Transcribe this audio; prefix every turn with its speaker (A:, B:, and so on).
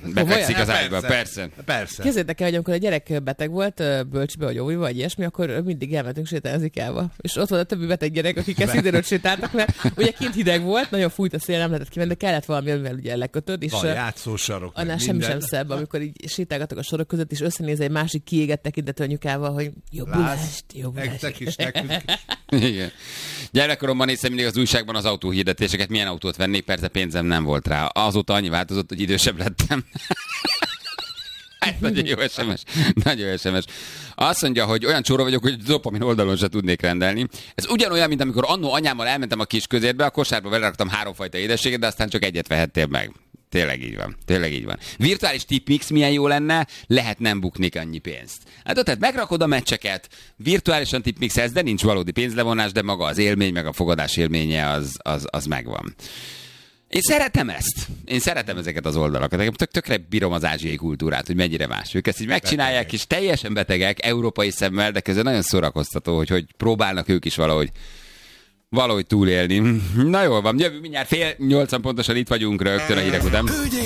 A: Befekszik az ágyba, persze.
B: Képzeljétek el, hogy amikor a gyerek beteg volt, bölcsbe vagy óviba, vagy ilyesmi, akkor mindig elmentünk sétálni az IKEA-ba. És ott van a többi beteg gyerek, akik szintén sétáltak, mert ugye kint hideg volt, nagyon fújt a szél, nem lehetett kimenni, de kellett valami, amivel ugye lekötöd. És
C: van játszósarok,
B: annál semmi sem szebb, amikor így sétálgatok a sorok között, és összenéz egy másik kiégett tekintetű anyukával, hogy jobbulást.
C: Nektek is, nekünk is.
A: Igen. Gyerekkoromban néztem mindig az újságban az autóhirdetéseket, milyen autót vennék, persze pénzem nem volt rá. Azóta annyi változott, hogy idősebb lettem. Nagyon jó SMS. Nagyon SMS. Azt mondja, hogy olyan csóra vagyok, hogy dopamin oldalon se tudnék rendelni. Ez ugyanolyan, mint amikor annó anyámmal elmentem a kisközérbe, a kosárba beleraktam 3 fajta édességet, de aztán csak egyet vehettél meg. Tényleg így van. Tényleg így van. Virtuális tipmix milyen jó lenne, lehet nem bukni annyi pénzt. Hát tehát megrakod a meccseket, virtuálisan tipmixelsz, de nincs valódi pénzlevonás, de maga az élmény, meg a fogadás élménye az megvan. Én szeretem ezt. Én szeretem ezeket az oldalakat. Tökre bírom az ázsiai kultúrát, hogy mennyire más. Ők ezt így megcsinálják, betegek. És teljesen betegek, európai szemmel, de közben nagyon szórakoztató, hogy próbálnak ők is valahogy túlélni. Na jól van, jövő mindjárt 7:30 pontosan itt vagyunk rögtön a hírek után.